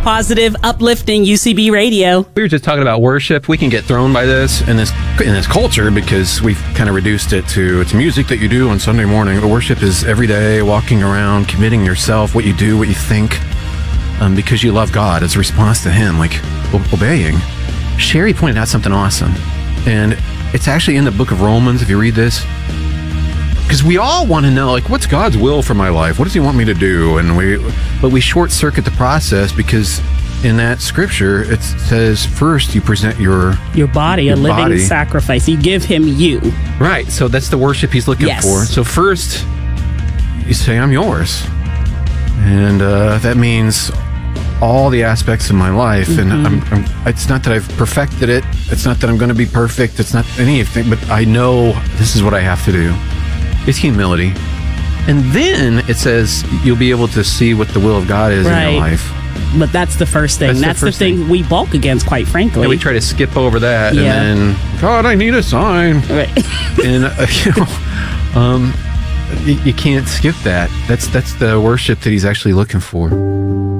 positive, uplifting UCB radio. We were just talking about worship. We can get thrown by this in this culture because we've kind of reduced it to it's music that you do on Sunday morning. But worship is every day, walking around, committing yourself, what you do, what you think, because you love God as a response to Him, like obeying. Sherry pointed out something awesome, and it's actually in the book of Romans, if you read this, because we all want to know, like, what's God's will for my life? What does He want me to do? But we short-circuit the process because in that scripture, it says first you present your body, a living sacrifice. You give Him you. Right, so that's the worship He's looking for. So first, you say, I'm yours. And that means all the aspects of my life, and it's not that I've perfected it, it's not that I'm going to be perfect, it's not anything, but I know this is what I have to do. It's humility. And then it says you'll be able to see what the will of God is in your life. But that's the first thing. That's the thing we balk against, quite frankly. And we try to skip over that, and then, God, I need a sign. Right. And you can't skip that. That's the worship that He's actually looking for.